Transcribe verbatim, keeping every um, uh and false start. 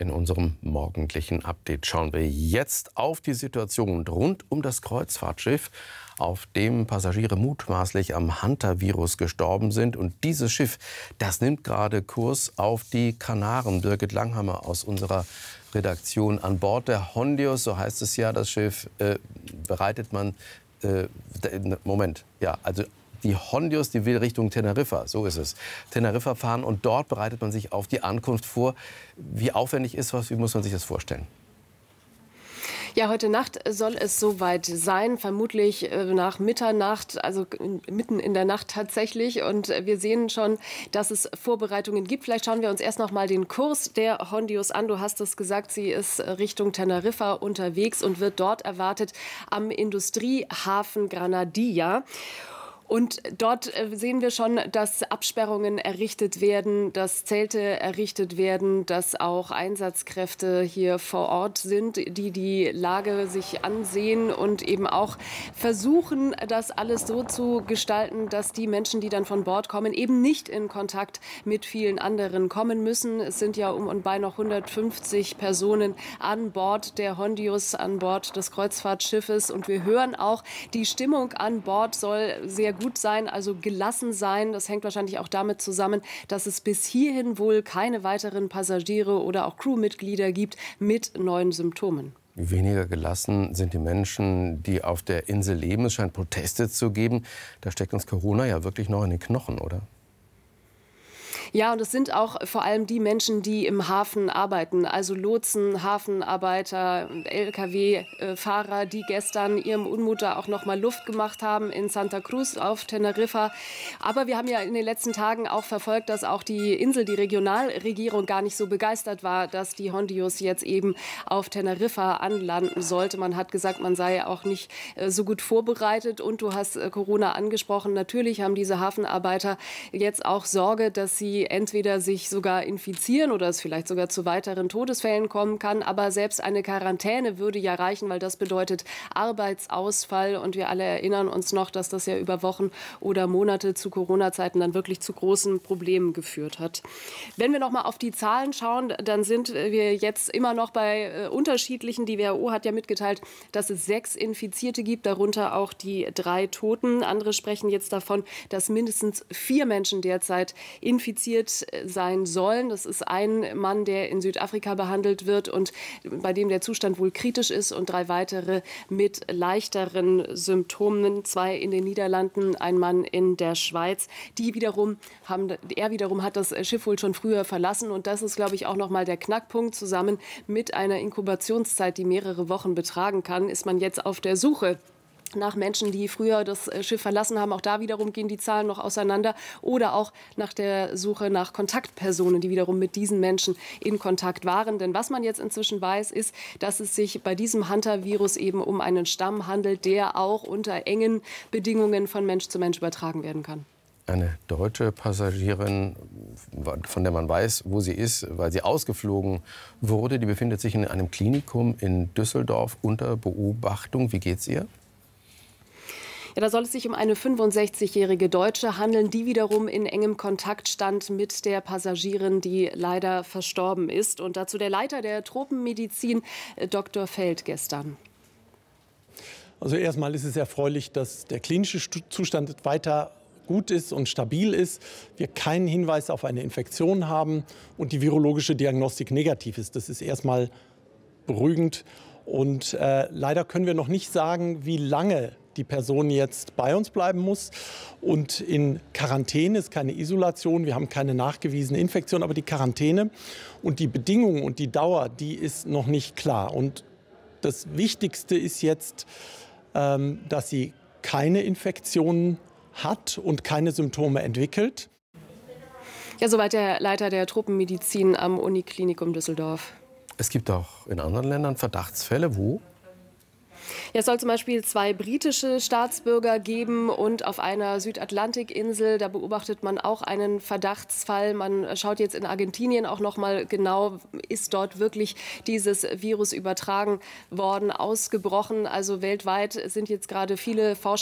In unserem morgendlichen Update schauen wir jetzt auf die Situation rund um das Kreuzfahrtschiff, auf dem Passagiere mutmaßlich am Hantavirus gestorben sind. Und dieses Schiff, das nimmt gerade Kurs auf die Kanaren. Birgit Langhammer aus unserer Redaktion. An Bord der Hondios, so heißt es ja, das Schiff, äh, bereitet man... Äh, Moment, ja, also... Die Hondios, die will Richtung Teneriffa, so ist es. Teneriffa fahren und dort bereitet man sich auf die Ankunft vor. Wie aufwendig ist was, wie muss man sich das vorstellen? Ja, heute Nacht soll es soweit sein, vermutlich nach Mitternacht, also mitten in der Nacht tatsächlich. Und wir sehen schon, dass es Vorbereitungen gibt. Vielleicht schauen wir uns erst noch mal den Kurs der Hondios an. Du hast es gesagt, sie ist Richtung Teneriffa unterwegs und wird dort erwartet am Industriehafen Granadilla. Und dort sehen wir schon, dass Absperrungen errichtet werden, dass Zelte errichtet werden, dass auch Einsatzkräfte hier vor Ort sind, die die Lage sich ansehen und eben auch versuchen, das alles so zu gestalten, dass die Menschen, die dann von Bord kommen, eben nicht in Kontakt mit vielen anderen kommen müssen. Es sind ja um und bei noch hundertfünfzig Personen an Bord der Hondios, an Bord des Kreuzfahrtschiffes. Und wir hören auch, die Stimmung an Bord soll sehr gut sein, also gelassen sein. Das hängt wahrscheinlich auch damit zusammen, dass es bis hierhin wohl keine weiteren Passagiere oder auch Crewmitglieder gibt mit neuen Symptomen. Weniger gelassen sind die Menschen, die auf der Insel leben. Es scheint Proteste zu geben. Da steckt uns Corona ja wirklich noch in den Knochen, oder? Ja, und es sind auch vor allem die Menschen, die im Hafen arbeiten, also Lotsen, Hafenarbeiter, L K W-Fahrer, die gestern ihrem Unmut da auch noch mal Luft gemacht haben in Santa Cruz auf Teneriffa. Aber wir haben ja in den letzten Tagen auch verfolgt, dass auch die Insel, die Regionalregierung gar nicht so begeistert war, dass die Hondios jetzt eben auf Teneriffa anlanden sollte. Man hat gesagt, man sei auch nicht so gut vorbereitet. Und du hast Corona angesprochen. Natürlich haben diese Hafenarbeiter jetzt auch Sorge, dass sie entweder sich sogar infizieren oder es vielleicht sogar zu weiteren Todesfällen kommen kann. Aber selbst eine Quarantäne würde ja reichen, weil das bedeutet Arbeitsausfall. Und wir alle erinnern uns noch, dass das ja über Wochen oder Monate zu Corona-Zeiten dann wirklich zu großen Problemen geführt hat. Wenn wir noch mal auf die Zahlen schauen, dann sind wir jetzt immer noch bei äh, unterschiedlichen. Die W H O hat ja mitgeteilt, dass es sechs Infizierte gibt, darunter auch die drei Toten. Andere sprechen jetzt davon, dass mindestens vier Menschen derzeit infiziert sein sollen. Das ist ein Mann, der in Südafrika behandelt wird und bei dem der Zustand wohl kritisch ist, und drei weitere mit leichteren Symptomen. Zwei in den Niederlanden, ein Mann in der Schweiz. Die wiederum haben, er wiederum hat das Schiff wohl schon früher verlassen, und das ist, glaube ich, auch noch mal der Knackpunkt. Zusammen mit einer Inkubationszeit, die mehrere Wochen betragen kann, ist man jetzt auf der Suche nach Menschen, die früher das Schiff verlassen haben. Auch da wiederum gehen die Zahlen noch auseinander. Oder auch nach der Suche nach Kontaktpersonen, die wiederum mit diesen Menschen in Kontakt waren. Denn was man jetzt inzwischen weiß, ist, dass es sich bei diesem Hantavirus eben um einen Stamm handelt, der auch unter engen Bedingungen von Mensch zu Mensch übertragen werden kann. Eine deutsche Passagierin, von der man weiß, wo sie ist, weil sie ausgeflogen wurde, die befindet sich in einem Klinikum in Düsseldorf unter Beobachtung. Wie geht's ihr? Ja, da soll es sich um eine fünfundsechzigjährige Deutsche handeln, die wiederum in engem Kontakt stand mit der Passagierin, die leider verstorben ist. Und dazu der Leiter der Tropenmedizin, Doktor Feld, gestern. Also erstmal ist es erfreulich, dass der klinische Zustand weiter gut ist und stabil ist, wir keinen Hinweis auf eine Infektion haben und die virologische Diagnostik negativ ist. Das ist erstmal beruhigend. Und äh, leider können wir noch nicht sagen, wie lange die Person jetzt bei uns bleiben muss. Und in Quarantäne ist keine Isolation, wir haben keine nachgewiesene Infektion, aber die Quarantäne und die Bedingungen und die Dauer, die ist noch nicht klar. Und das Wichtigste ist jetzt, ähm, dass sie keine Infektionen hat und keine Symptome entwickelt. Ja, soweit der Leiter der Tropenmedizin am Uniklinikum Düsseldorf. Es gibt auch in anderen Ländern Verdachtsfälle. Wo? Ja, es soll zum Beispiel zwei britische Staatsbürger geben und auf einer Südatlantikinsel, da beobachtet man auch einen Verdachtsfall. Man schaut jetzt in Argentinien auch noch mal genau, ist dort wirklich dieses Virus übertragen worden, ausgebrochen. Also weltweit sind jetzt gerade viele Forscher